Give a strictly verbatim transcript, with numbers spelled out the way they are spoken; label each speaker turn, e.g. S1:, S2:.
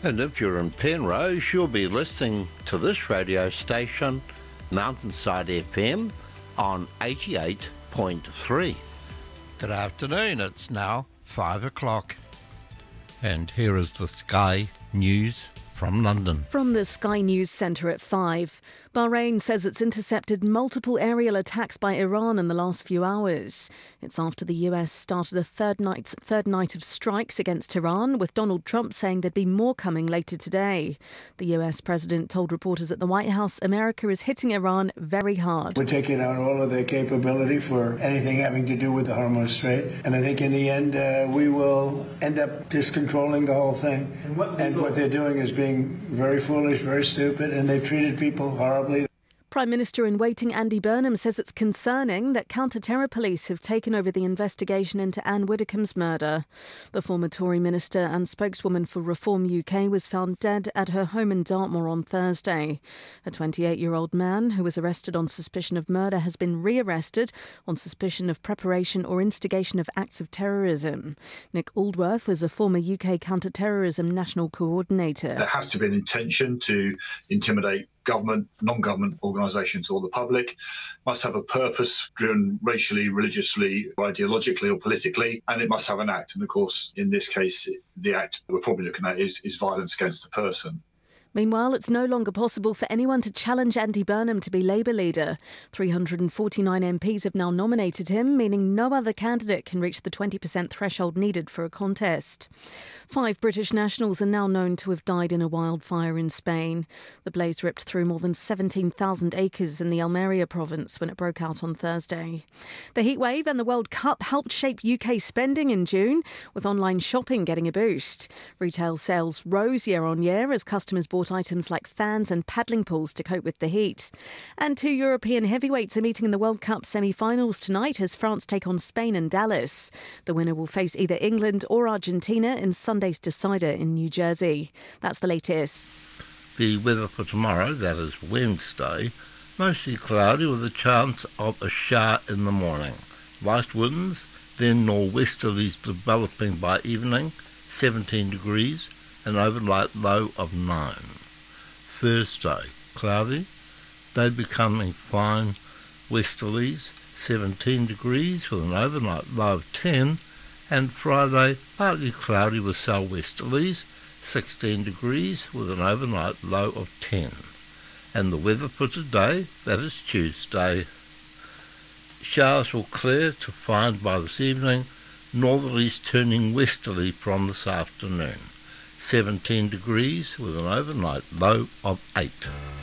S1: And if you're in Penrose, you'll be listening to this radio station, Mountainside F M, on eighty-eight point three. Good afternoon, it's now five o'clock. And here is the Sky News from London.
S2: From the Sky News Centre at five, Bahrain says it's intercepted multiple aerial attacks by Iran in the last few hours. It's after the U S started a third night, third night of strikes against Iran, with Donald Trump saying there'd be more coming later today. The U S president told reporters at the White House America is hitting Iran very hard.
S3: We're taking out all of their capability for anything having to do with the Hormuz Strait. And I think in the end, uh, we will end up discontrolling the whole thing. And what, and what they're doing is being very foolish, very stupid, and they've treated people horribly.
S2: Prime Minister in waiting Andy Burnham says it's concerning that counter-terror police have taken over the investigation into Anne Widdecombe's murder. The former Tory minister and spokeswoman for Reform U K was found dead at her home in Dartmoor on Thursday. A twenty-eight-year-old man who was arrested on suspicion of murder has been re-arrested on suspicion of preparation or instigation of acts of terrorism. Nick Aldworth was a former U K counter-terrorism national coordinator.
S4: There has to be an intention to intimidate government, non-government organisations or the public, must have a purpose driven racially, religiously, ideologically or politically, and it must have an act. And of course, in this case, the act we're probably looking at is, is violence against the person.
S2: Meanwhile, it's no longer possible for anyone to challenge Andy Burnham to be Labour leader. three hundred forty-nine M Ps have now nominated him, meaning no other candidate can reach the twenty percent threshold needed for a contest. Five British nationals are now known to have died in a wildfire in Spain. The blaze ripped through more than seventeen thousand acres in the Almeria province when it broke out on Thursday. The heatwave and the World Cup helped shape U K spending in June, with online shopping getting a boost. Retail sales rose year on year as customers bought items like fans and paddling pools to cope with the heat. And two European heavyweights are meeting in the World Cup semi-finals tonight as France take on Spain in Dallas. The winner will face either England or Argentina in Sunday's decider in New Jersey. That's the latest.
S1: The weather for tomorrow, that is Wednesday, mostly cloudy with a chance of a shower in the morning. Light winds, then nor'westerlies developing by evening, seventeen degrees, an overnight low of nine. Thursday, cloudy, day becoming fine westerlies, seventeen degrees with an overnight low of ten, and Friday, partly cloudy with southwesterlies, sixteen degrees with an overnight low of ten. And the weather for today, that is Tuesday. Showers will clear to fine by this evening, northerlies turning westerly from this afternoon. seventeen degrees with an overnight low of eight.